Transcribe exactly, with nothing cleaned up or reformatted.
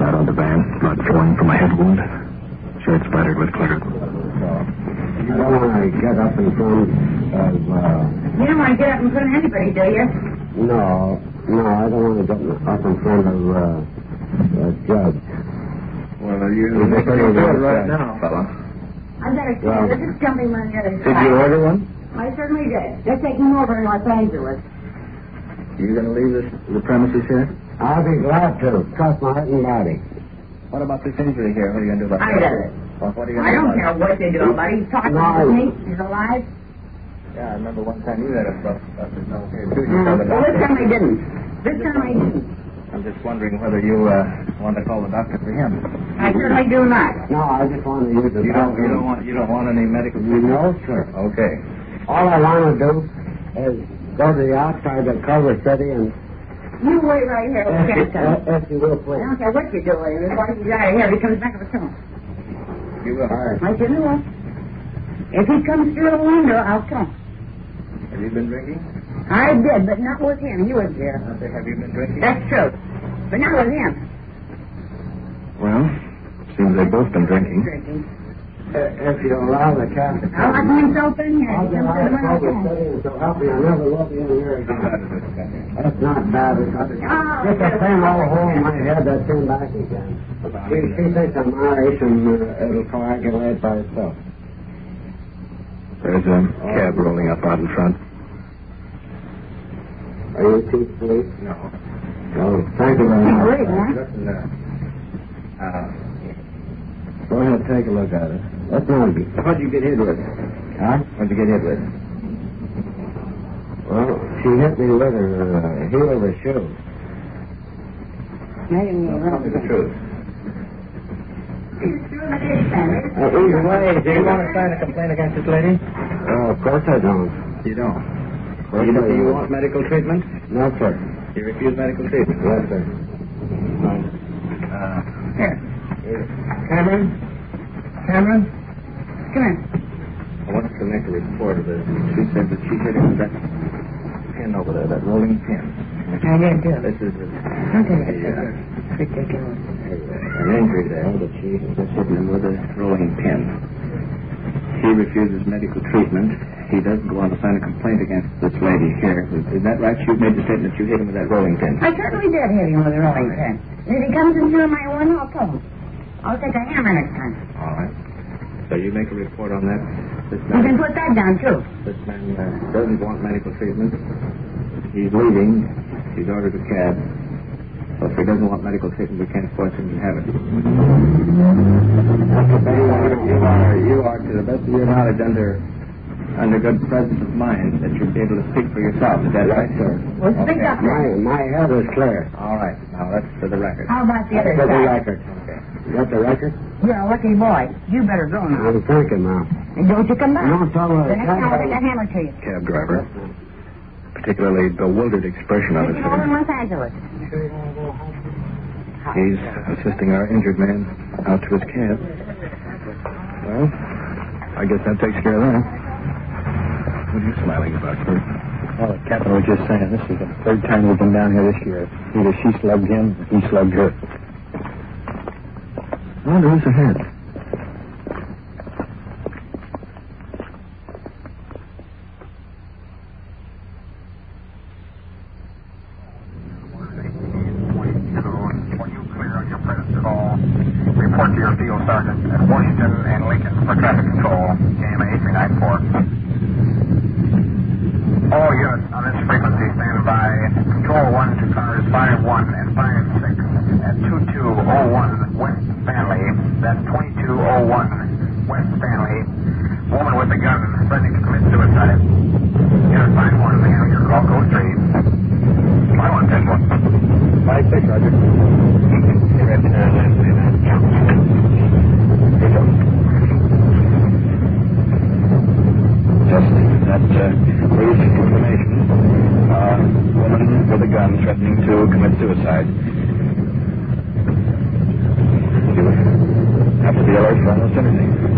Sat on the van, blood flowing from a head wound. Shirt splattered with glitter. You don't want to get up in front of, uh... You don't want to get up in front of anybody, do you? No, no, I don't want to get up in front of, uh, the judge. Well, are you... You're making me good right now, fella. I better see. Well, This is jumping on the other Did side. you order one? I certainly did. They're taking over in Los Angeles. You going to leave this, the premises here? I'll be glad to. Trust my heart and body. What about this injury here? What are you going to do about I that? did it. Well, what are you I going to do don't about care what they do about it. He's talking No. to me. He's alive. it? Yeah, I remember one time you had a rough stuff. There's no here, too. You Mm. told the Well, this doctor. time I didn't. This time I didn't. I'm just wondering whether you uh, want to call the doctor for him. I certainly do not. No, I just want to use the You don't, you bathroom. don't want you don't want any medical treatment? No, sir. Okay. All I want to do is go to the outside of Culver City and... You wait right here. If, Okay, son. if you will, I please. don't care what you do. As long as he's out of here, he comes back with a tongue. You will. All right. I tell you what. If he comes through the window, I'll come. Have you been drinking? I did, but not with him. He was there. I say, have you been drinking? That's true. But not with him. Well, seems they've both been drinking. Drinking. Uh, if you allow the cat to I'll let himself in here. I'll He get comes out through of the window. Culver I'll come. City and so help me. I'll never let you in here How bad again. is this guy? That's not bad. It's not, Oh, just a thin old hole in my head that came back again. She, she thinks I'm Irish and uh, it'll coagulate by itself. There's a cab rolling up out in front. Are you chief police? No. Oh, thank you very much. Wait, huh? Listen, uh, uh, Go ahead, take a look at it. That's not good. what'd you get hit with? Huh? What'd you get hit with? Well, she hit me with her uh, heel of her shoe. I didn't know Tell me the truth. He's through the dishpan. Uh, either way, Do you want to sign a complaint against this lady? Uh, of course I don't. You don't. Of course You, I do you don't. want medical treatment? No, sir. You refuse medical treatment? Yes, sir. Uh, Here. Cameron? Cameron? Come here. I want to make a report of this. She said that she hit him with that pin over there, that rolling pin. I did too. This is a, Okay. a, uh, Ridiculous. an injury there that she just hit him with a rolling pin. He refuses medical treatment. He doesn't go on to sign a complaint against this lady here. Is, is that right? You made the statement that you hit him with that rolling pin. I certainly did hit him with a rolling pin. If he comes in through my window, I'll kill him. I'll take a hammer next time. All right. So you make a report on that. This You can man, put that down, too. this man uh, doesn't want medical treatment. He's leaving. He's ordered a cab. So if he doesn't want medical treatment, we can't force him to have it. That's the thing. You are, you are, you are, to the best of your knowledge, under under good presence of mind, that you'll be able to speak for yourself. Is that right, sir? Well, speak Okay. up My, then. my head is clear. All right. Now that's for the record. How about the other That's the side? record. Okay. You got the record? You're a lucky boy. You better go now. I'm thinking now. And don't you come back. No, tell her. The next time I'll take a hammer to you. Cab driver, particularly bewildered expression on his Take him over in face. Los Angeles. He's assisting our injured man out to his cab. Well, I guess that takes care of that. What are you smiling about, sir? Well, the captain was just saying, this is the third time we've been down here this year. Either she slugged him or he slugged her. I wonder who's ahead. Report to your field sergeant at Washington and Lincoln for traffic control, K M A three nine four. All units on this frequency stand by. Control one to cars five one and five six at two two oh one West Stanley. That's twenty-two oh one West Stanley. Woman with a gun threatening to commit suicide. Unit five one, may I have your call code three. five one ten one. five six, Roger. Just that uh, brief information. Uh, woman with a gun threatening to commit suicide. You have to be alert for almost anything.